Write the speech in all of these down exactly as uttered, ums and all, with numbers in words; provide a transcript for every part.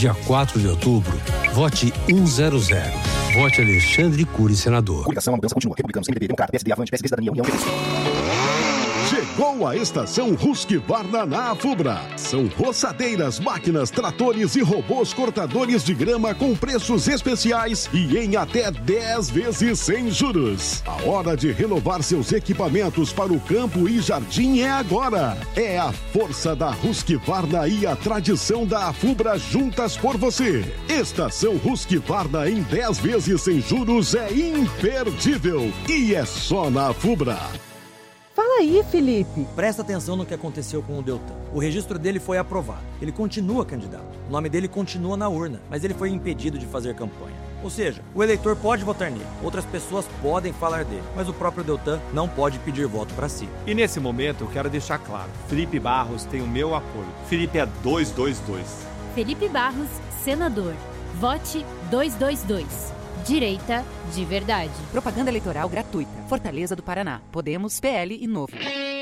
Dia quatro de outubro, vote cem. Vote Alexandre Cury, senador. Coligação, a mudança continua. Republicanos, M D B, Democrata, P S D, Avante, P S D, Cidadania, União, P S D. Chegou a estação Husqvarna na Afubra. São roçadeiras, máquinas, tratores e robôs cortadores de grama com preços especiais e em até dez vezes sem juros. A hora de renovar seus equipamentos para o campo e jardim é agora. É a força da Husqvarna e a tradição da Afubra juntas por você. Estação Husqvarna em dez vezes sem juros é imperdível e é só na Afubra. Fala aí, Felipe. Presta atenção no que aconteceu com o Deltan. O registro dele foi aprovado. Ele continua candidato. O nome dele continua na urna, mas ele foi impedido de fazer campanha. Ou seja, o eleitor pode votar nele, outras pessoas podem falar dele, mas o próprio Deltan não pode pedir voto para si. E nesse momento eu quero deixar claro, Felipe Barros tem o meu apoio. Felipe é duzentos e vinte e dois. Felipe Barros, senador. Vote duzentos e vinte e dois. Direita de verdade. Propaganda eleitoral gratuita. Fortaleza do Paraná. Podemos, P L e Novo.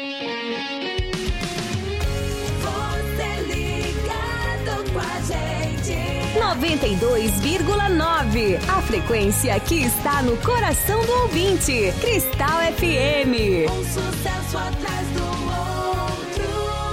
Você ligado com a gente. noventa e dois vírgula nove. A frequência que está no coração do ouvinte. Cristal F M. Um sucesso atrás do outro.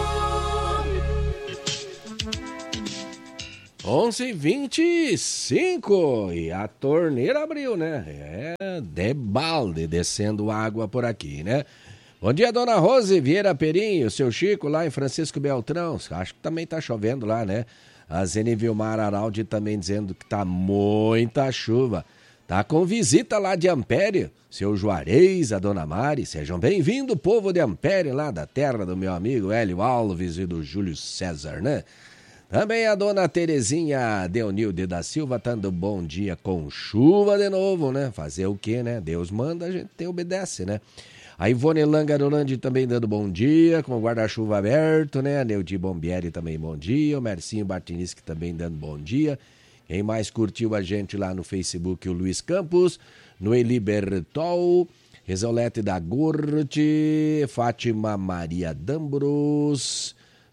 onze e vinte e cinco e a torneira abriu, né? É, de balde descendo água por aqui, né? Bom dia, dona Rose Vieira Perinho, seu Chico lá em Francisco Beltrão. Acho que também tá chovendo lá, né? A Zene Vilmar Araldi também dizendo que tá muita chuva. Tá com visita lá de Ampere, seu Juarez, a dona Mari. Sejam bem-vindos, povo de Ampere, lá da terra do meu amigo Hélio Alves e do Júlio César, né? Também a dona Terezinha Deonilde da Silva tá dando bom dia com chuva de novo, né? Fazer o quê, né? Deus manda, a gente tem, obedece, né? A Ivone Langarolandi também dando bom dia, com o guarda-chuva aberto, né? A Neudi Bombieri também bom dia, o Mercinho Bartiniski também dando bom dia. Quem mais curtiu a gente lá no Facebook, o Luiz Campos, Noeli Bertol, Resolete da Gurte, Fátima Maria Dambros...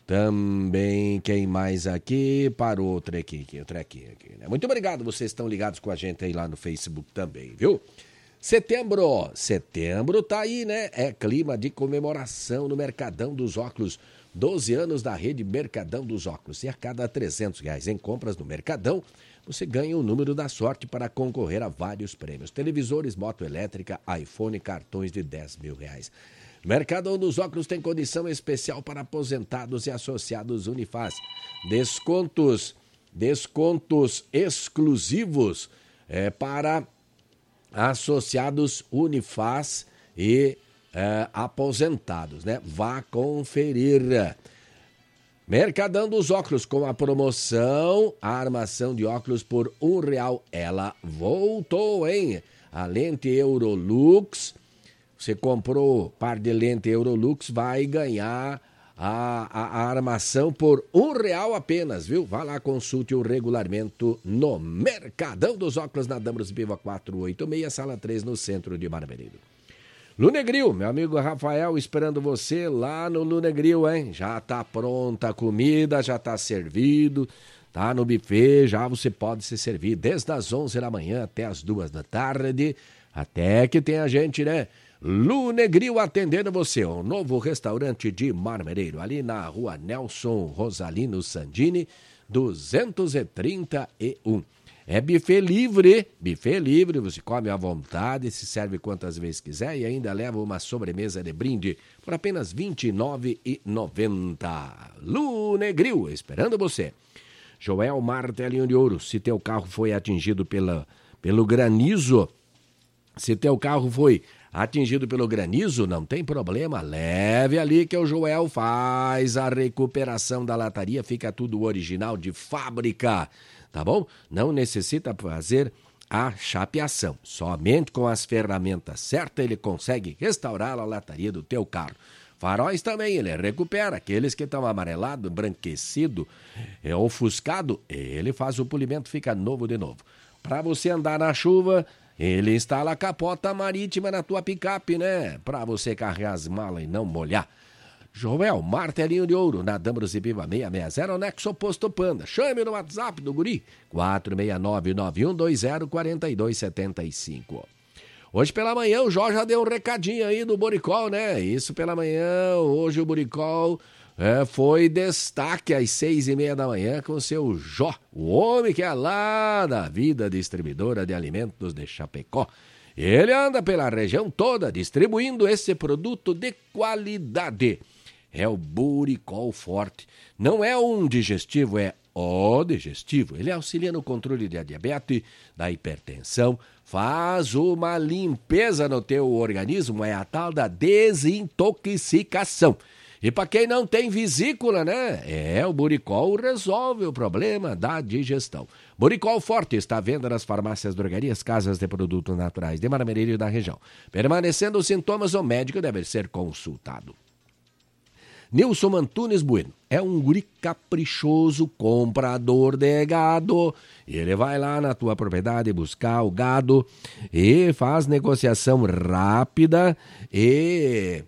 Também, quem mais aqui? Parou outro aqui, outro aqui, aqui, né? Muito obrigado, vocês estão ligados com a gente aí lá no Facebook também, viu? Setembro, setembro tá aí, né? É clima de comemoração no Mercadão dos Óculos. doze anos da rede Mercadão dos Óculos. E a cada trezentos reais em compras no Mercadão, você ganha o número da sorte para concorrer a vários prêmios. Televisores, moto elétrica, iPhone, cartões de dez mil reais. Mercadão dos Óculos tem condição especial para aposentados e associados Unifaz. Descontos, descontos exclusivos é, para associados Unifaz e é, aposentados, né? Vá conferir. Mercadão dos Óculos com a promoção, a armação de óculos por um real. Ela voltou, hein? A lente Eurolux. Você comprou par de lente Eurolux, vai ganhar a, a, a armação por um real apenas, viu? Vá lá, consulte o regulamento no Mercadão dos Óculos, na Dambros Biva quatrocentos e oitenta e seis, sala três, no centro de Marmeleiro. Lunegril, meu amigo Rafael, esperando você lá no Lunegril, hein? Já tá pronta a comida, já tá servido, tá no buffet, já você pode se servir desde as onze da manhã até as duas da tarde, até que tem a gente, né? Lunegril atendendo você, um novo restaurante de Marmereiro, ali na rua Nelson Rosalino Sandini, duzentos e trinta e um. É buffet livre, buffet livre, você come à vontade, se serve quantas vezes quiser e ainda leva uma sobremesa de brinde por apenas vinte e nove reais e noventa centavos. Lunegril, esperando você. Joel Martelinho de Ouro, se teu carro foi atingido pela, pelo granizo, se teu carro foi atingido pelo granizo, não tem problema, leve ali que o Joel faz a recuperação da lataria, fica tudo original de fábrica, tá bom? Não necessita fazer a chapeação, somente com as ferramentas certas ele consegue restaurar a lataria do teu carro. Faróis também, ele recupera, aqueles que estão amarelados, embranquecidos, é, ofuscado, ele faz o polimento, fica novo de novo. Para você andar na chuva, ele instala a capota marítima na tua picape, né? Para você carregar as malas e não molhar. Joel, Martelinho de Ouro, na Dambros e Piva seiscentos e sessenta, anexo oposto Panda. Chame no WhatsApp do Guri, quatro seis nove, nove um dois zero, quatro dois sete cinco. Hoje pela manhã o Jó já deu um recadinho aí do Buricol, né? Isso pela manhã, hoje o Buricol é, foi destaque às seis e meia da manhã com o seu Jó, o homem que é lá da Vida Distribuidora de Alimentos de Chapecó. Ele anda pela região toda distribuindo esse produto de qualidade. É o Buricol Forte. Não é um digestivo, é o digestivo. Ele auxilia no controle da diabetes, da hipertensão, faz uma limpeza no teu organismo, é a tal da desintoxicação. E para quem não tem vesícula, né? É, o Buricol resolve o problema da digestão. Buricol Forte está à venda nas farmácias, drogarias, casas de produtos naturais de Marmeleiro e da região. Permanecendo os sintomas, o médico deve ser consultado. Nilson Antunes Bueno é um guri caprichoso, comprador de gado. E ele vai lá na tua propriedade buscar o gado e faz negociação rápida e,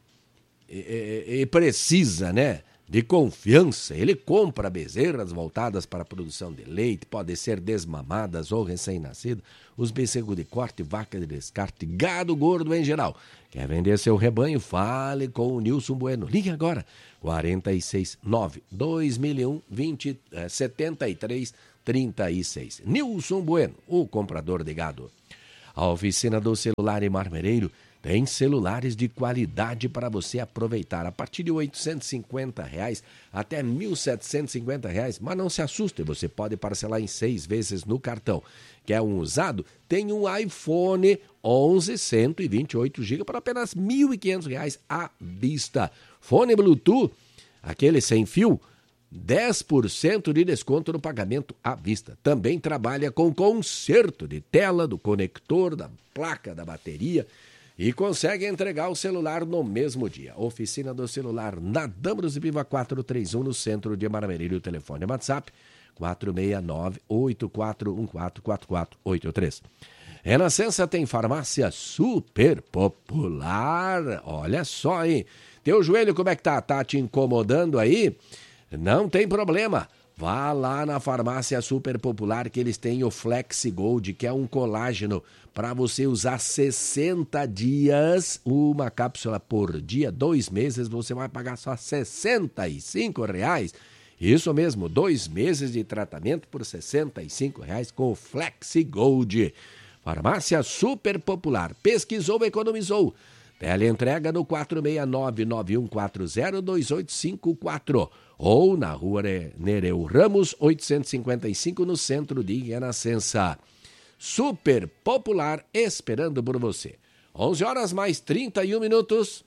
e, e precisa, né? De confiança. Ele compra bezerras voltadas para a produção de leite, podem ser desmamadas ou recém-nascidas, os bezerros de corte, vaca de descarte, gado gordo em geral. Quer vender seu rebanho? Fale com o Nilson Bueno. Ligue agora, quarenta e seis, nove, dois mil e um, vinte, setenta e três, trinta e seis. Nilson Bueno, o comprador de gado. A oficina do celular em Marmeleiro tem celulares de qualidade para você aproveitar, a partir de oitocentos e cinquenta reais até mil setecentos e cinquenta reais, mas não se assuste, você pode parcelar em seis vezes no cartão. Quer um usado? Tem um iPhone onze, cento e vinte e oito gigabytes por apenas mil e quinhentos reais à vista. Fone Bluetooth, aquele sem fio, dez por cento de desconto no pagamento à vista. Também trabalha com conserto de tela, do conector, da placa, da bateria, e consegue entregar o celular no mesmo dia. Oficina do celular na Dambros e Piva quatrocentos e trinta e um, no centro de Marmeleiro. O telefone é WhatsApp quatro seis nove, oito quatro um quatro, quatro quatro oito três. Renascença tem farmácia super popular. Olha só, hein? Teu joelho como é que tá? Tá te incomodando aí? Não tem problema. Vá lá na farmácia super popular que eles têm o Flex Gold, que é um colágeno para você usar sessenta dias, uma cápsula por dia, dois meses, você vai pagar só sessenta e cinco reais. Isso mesmo, dois meses de tratamento por sessenta e cinco reais com o Flex Gold. Farmácia super popular, pesquisou, economizou. Teleentrega no quatro seis nove, nove um quatro zero, dois oito cinco quatro ou na rua Nereu Ramos, oitocentos e cinquenta e cinco, no centro de Renascença. Super popular, esperando por você. onze horas mais trinta e um minutos.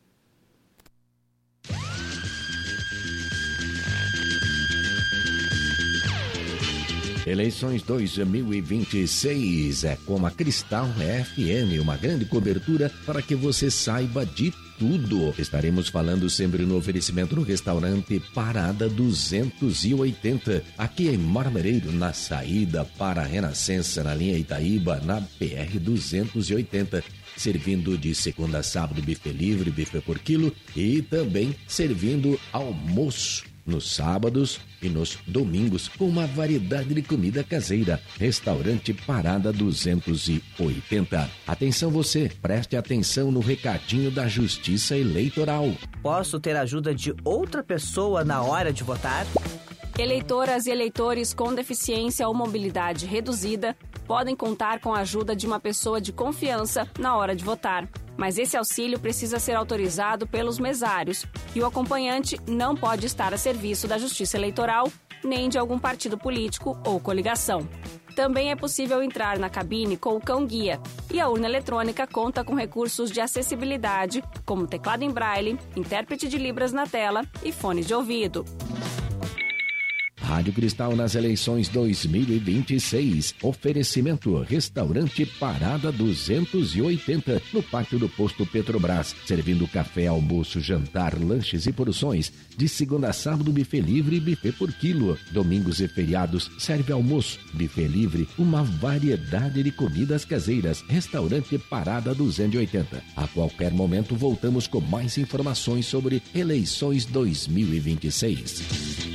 Eleições dois mil e vinte e seis é com a Cristal F M, uma grande cobertura para que você saiba de tudo. Estaremos falando sempre no oferecimento do restaurante Parada duzentos e oitenta, aqui em Marmeleiro, na saída para a Renascença, na linha Itaíba, na P R duzentos e oitenta. Servindo de segunda a sábado buffet livre, buffet por quilo, e também servindo almoço nos sábados e nos domingos, com uma variedade de comida caseira. Restaurante Parada duzentos e oitenta. Atenção você, preste atenção no recadinho da Justiça Eleitoral. Posso ter a ajuda de outra pessoa na hora de votar? Eleitoras e eleitores com deficiência ou mobilidade reduzida podem contar com a ajuda de uma pessoa de confiança na hora de votar. Mas esse auxílio precisa ser autorizado pelos mesários e o acompanhante não pode estar a serviço da Justiça Eleitoral nem de algum partido político ou coligação. Também é possível entrar na cabine com o cão-guia e a urna eletrônica conta com recursos de acessibilidade, como teclado em braille, intérprete de libras na tela e fones de ouvido. Rádio Cristal nas eleições dois mil e vinte e seis. Oferecimento Restaurante Parada duzentos e oitenta, no pátio do posto Petrobras, servindo café, almoço, jantar, lanches e porções. De segunda a sábado, buffet livre e buffet por quilo. Domingos e feriados, serve almoço, buffet livre, uma variedade de comidas caseiras. Restaurante Parada duzentos e oitenta. A qualquer momento voltamos com mais informações sobre eleições dois mil e vinte e seis.